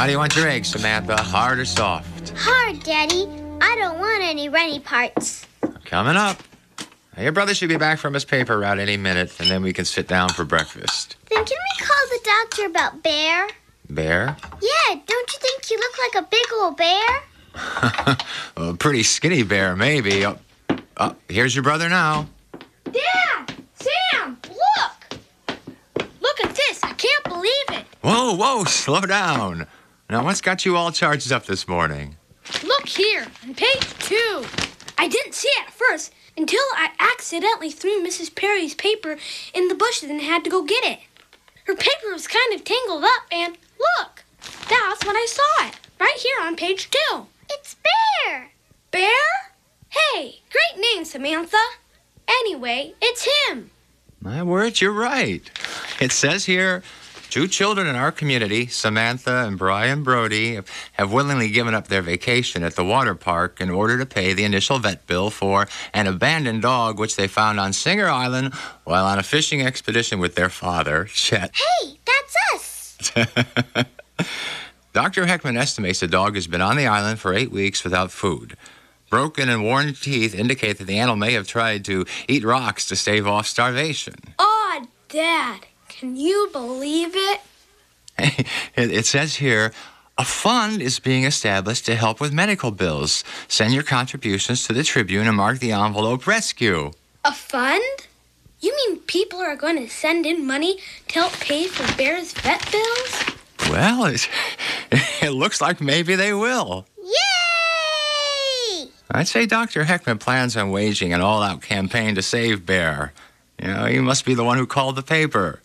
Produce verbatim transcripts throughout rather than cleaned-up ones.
How do you want your eggs, Samantha? Hard or soft? Hard, Daddy. I don't want any runny parts. Coming up. Now, your brother should be back from his paper route any minute, and then we can sit down for breakfast. Then can we call the doctor about Bear? Bear? Yeah, don't you think he looked like a big old bear? A pretty skinny bear, maybe. Oh, oh, here's your brother now. Dad! Sam! Look! Look at this. I can't believe it. Whoa, whoa, slow down. Now, what's got you all charged up this morning? Look here, on page two. I didn't see it at first until I accidentally threw Missus Perry's paper in the bushes and had to go get it. Her paper was kind of tangled up, and look, that's when I saw it, right here on page two. It's Bear. Bear? Hey, great name, Samantha. Anyway, it's him. My word, you're right. It says here, two children in our community, Samantha and Brian Brody, have willingly given up their vacation at the water park in order to pay the initial vet bill for an abandoned dog which they found on Singer Island while on a fishing expedition with their father, Chet. Hey, that's us. Doctor Heckman estimates the dog has been on the island for eight weeks without food. Broken and worn teeth indicate that the animal may have tried to eat rocks to stave off starvation. Aw, Dad, can you believe it? It, it says here, a fund is being established to help with medical bills. Send your contributions to the Tribune and mark the envelope rescue. A fund? You mean people are going to send in money to help pay for Bear's vet bills? Well, it, it looks like maybe they will. Yay! I'd say Doctor Heckman plans on waging an all-out campaign to save Bear. You know, he must be the one who called the paper.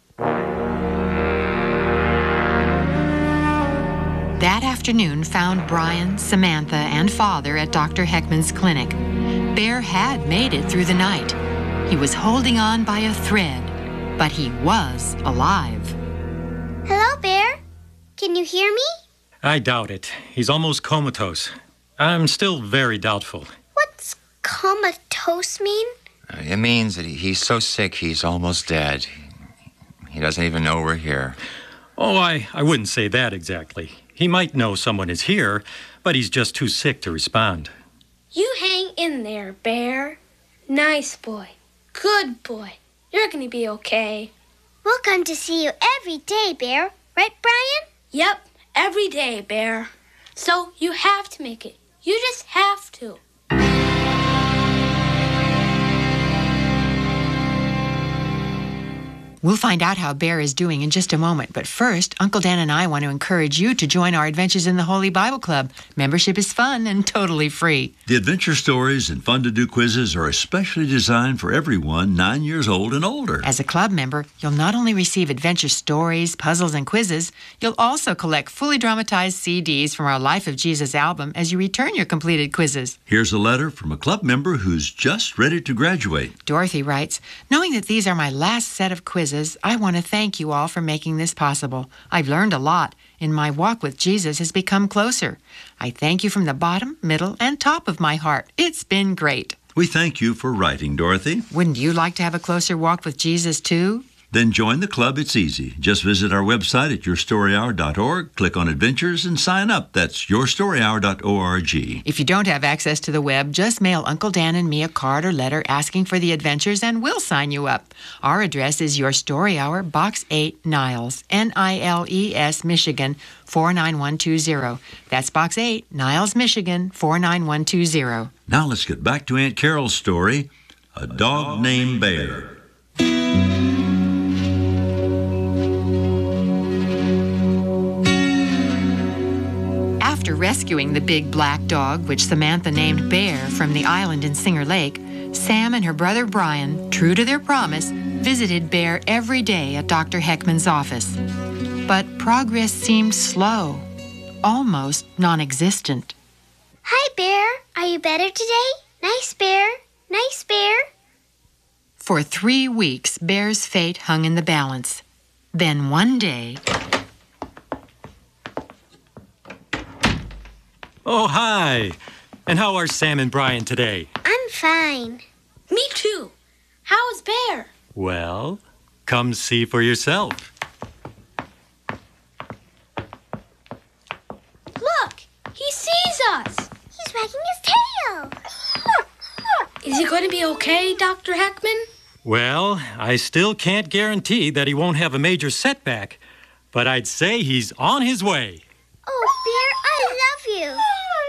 That afternoon found Brian, Samantha, and Father at Doctor Heckman's clinic. Bear had made it through the night. He was holding on by a thread, but he was alive. Hello, Bear. Can you hear me? I doubt it. He's almost comatose. I'm still very doubtful. What's comatose mean? Uh, It means that he, he's so sick he's almost dead. He doesn't even know we're here. Oh, I, I wouldn't say that exactly. He might know someone is here, but he's just too sick to respond. You hang in there, Bear. Nice boy. Good boy. You're going to be okay. We'll come to see you every day, Bear. Right, Brian? Yep, every day, Bear. So you have to make it. You just have to. We'll find out how Bear is doing in just a moment, but first, Uncle Dan and I want to encourage you to join our Adventures in the Holy Bible Club. Membership is fun and totally free. The adventure stories and fun-to-do quizzes are especially designed for everyone nine years old and older. As a club member, you'll not only receive adventure stories, puzzles, and quizzes, you'll also collect fully dramatized C Ds from our Life of Jesus album as you return your completed quizzes. Here's a letter from a club member who's just ready to graduate. Dorothy writes, knowing that these are my last set of quizzes, I want to thank you all for making this possible. I've learned a lot, and my walk with Jesus has become closer. I thank you from the bottom, middle, and top of my heart. It's been great. We thank you for writing, Dorothy. Wouldn't you like to have a closer walk with Jesus, too? Then join the club. It's easy. Just visit our website at your story hour dot org, click on Adventures, and sign up. That's your story hour dot org. If you don't have access to the web, just mail Uncle Dan and me a card or letter asking for the Adventures, and we'll sign you up. Our address is Your Story Hour, Box eight, Niles, N I L E S, Michigan, four nine one two zero. That's Box eight, Niles, Michigan, four nine one two zero. Now let's get back to Aunt Carol's story, A Dog Named Bear. After rescuing the big black dog, which Samantha named Bear, from the island in Singer Lake, Sam and her brother Brian, true to their promise, visited Bear every day at Doctor Heckman's office. But progress seemed slow, almost non-existent. Hi, Bear. Are you better today? Nice, Bear. Nice, Bear. For three weeks, Bear's fate hung in the balance. Then one day... Oh, hi. And how are Sam and Brian today? I'm fine. Me too. How is Bear? Well, come see for yourself. Is he going to be okay, Doctor Heckman? Well, I still can't guarantee that he won't have a major setback, but I'd say he's on his way. Oh, Bear, I love you.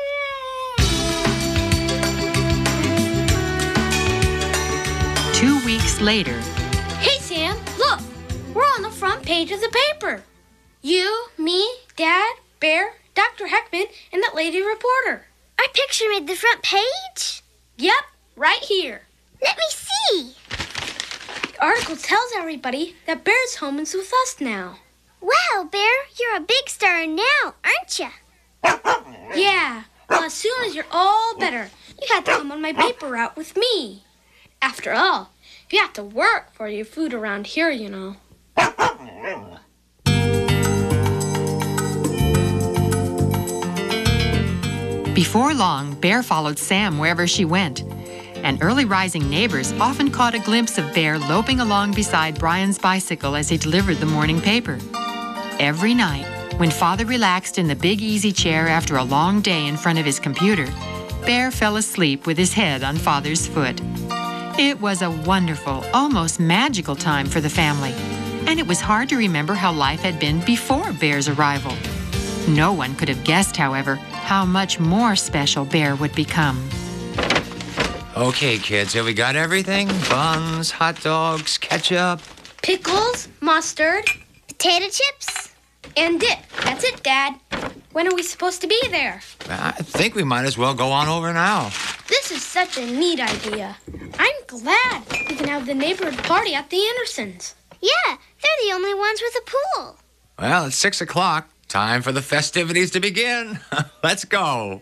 Two weeks later, Hey, Sam, look. We're on the front page of the paper. You, me, Dad, Bear, Doctor Heckman, and that lady reporter. Our picture made the front page? Yep, right here. Let me see. The article tells everybody that Bear's home is with us now. Wow, Bear, you're a big star now, aren't you? Yeah, well, as soon as you're all better, you have to come on my paper route with me. After all, you have to work for your food around here, you know. before long, Bear followed Sam wherever she went. And early rising neighbors often caught a glimpse of Bear loping along beside Brian's bicycle as he delivered the morning paper. Every night, when Father relaxed in the big easy chair after a long day in front of his computer, Bear fell asleep with his head on Father's foot. It was a wonderful, almost magical time for the family, and it was hard to remember how life had been before Bear's arrival. No one could have guessed, however, how much more special Bear would become. Okay, kids, have we got everything? Buns, hot dogs, ketchup. Pickles, mustard, Potato chips? and dip. That's it, Dad. When are we supposed to be there? I think we might as well go on over now. This is such a neat idea. I'm glad we can have the neighborhood party at the Andersons. Yeah, they're the only ones with a pool. Well, it's six o'clock. Time for the festivities to begin. Let's go.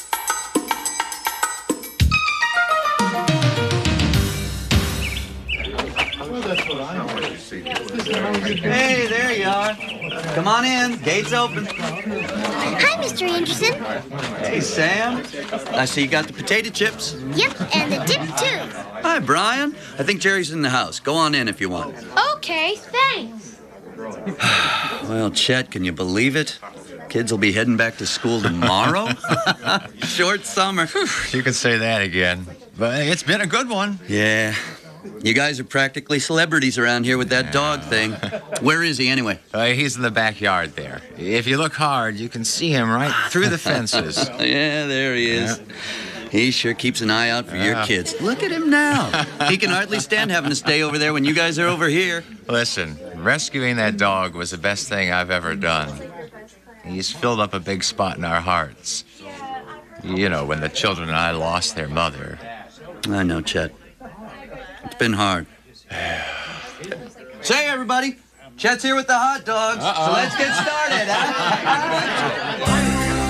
Hey, there you are. Come on in. Gate's open. Hi, Mister Anderson. Hey, Sam. I see you got the potato chips. Yep, and the dip, too. Hi, Brian. I think Jerry's in the house. Go on in if you want. Okay, thanks. Well, Chet, can you believe it? Kids will be heading back to school tomorrow. Short summer. You can say that again. But it's been a good one. Yeah. You guys are practically celebrities around here with that dog thing. Where is he anyway? Uh, he's in the backyard there. If you look hard, you can see him right through the fences. Yeah, there he is. Yeah. He sure keeps an eye out for your Yeah. kids. Look at him now. He can hardly stand having to stay over there when you guys are over here. Listen, rescuing that dog was the best thing I've ever done. He's filled up a big spot in our hearts. You know, when the children and I lost their mother. I know, Chet. It's been hard. Say, everybody, Chet's here with the hot dogs. Uh-oh. So let's get started, huh?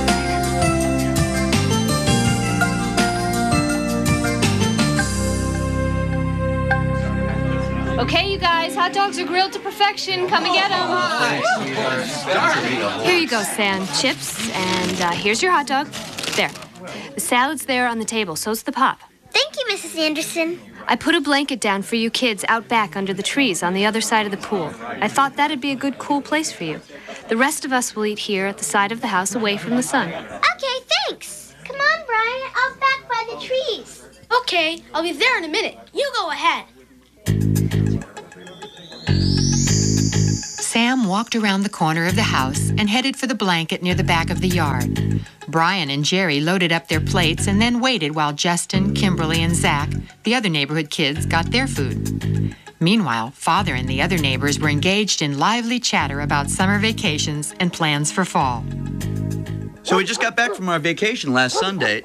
Okay, you guys, hot dogs are grilled to perfection. Come and get them. Here you go, Sam. Chips, and uh, here's your hot dog. There. The salad's there on the table, so's the pop. Thank you, Missus Anderson. I put a blanket down for you kids out back under the trees on the other side of the pool. I thought that'd be a good, cool place for you. The rest of us will eat here at the side of the house away from the sun. Okay, thanks. Come on, Brian, out back by the trees. Okay, I'll be there in a minute. You go ahead. Sam walked around the corner of the house and headed for the blanket near the back of the yard. Brian and Jerry loaded up their plates and then waited while Justin, Kimberly, and Zach, the other neighborhood kids, got their food. Meanwhile, Father and the other neighbors were engaged in lively chatter about summer vacations and plans for fall. So we just got back from our vacation last Sunday.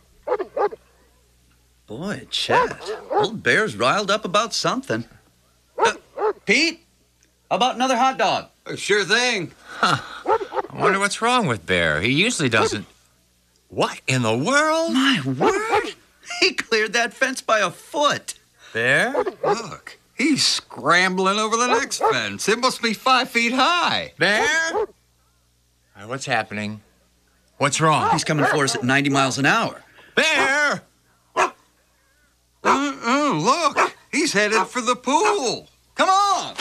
Boy, Chet, old Bear's riled up about something. Uh, Pete, how about another hot dog? Sure thing. I wonder what's wrong with Bear. He usually doesn't. What in the world? My word! He cleared that fence by a foot. Bear? Look, he's scrambling over the next fence. It must be five feet high. Bear? All right, what's happening? What's wrong? He's coming for us at ninety miles an hour. Bear! Uh-uh, look, he's headed for the pool. Come on.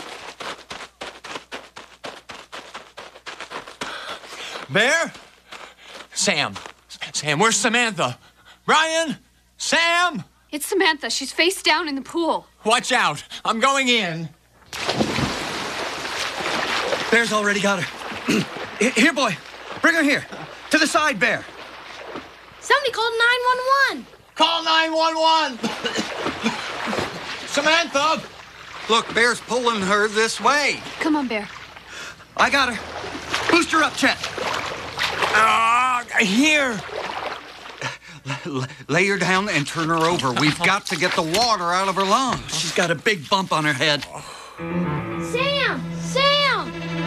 Bear? Sam. Sam, where's Samantha? Brian? Sam? It's Samantha. She's face down in the pool. Watch out. I'm going in. Bear's already got her. Here, boy. Bring her here. To the side, Bear. Somebody called nine one one. Call nine one one. Samantha. Look, Bear's pulling her this way. Come on, Bear. I got her. Boost her up, Chet. Ah, uh, here. L- lay her down and turn her over. We've got to get the water out of her lungs. She's got a big bump on her head. Sam! Sam!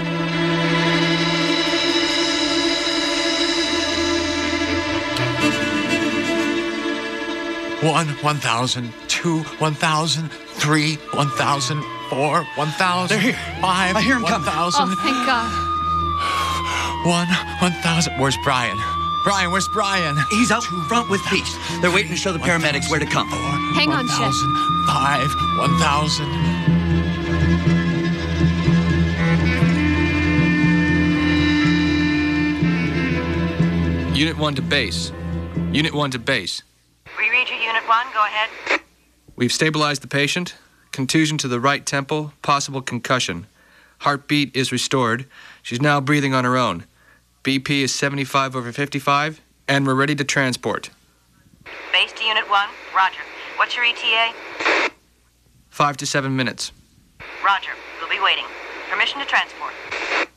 One, one thousand. Two, one thousand. Three, one thousand. Four, one thousand. They're here. Five, I hear 'em one coming. thousand. Oh, thank God. One, one thousand. Where's Brian? Brian, where's Brian? He's out front with Peace. They're waiting to show the paramedics where to come. Hang on, Chet. Five, one thousand. Unit one to base. Unit one to base. We read you, Unit one. Go ahead. We've stabilized the patient. Contusion to the right temple, possible concussion. Heartbeat is restored. She's now breathing on her own. B P is seventy-five over fifty-five, and we're ready to transport. Base to Unit one. Roger. What's your E T A? Five to seven minutes. Roger. We'll be waiting. Permission to transport.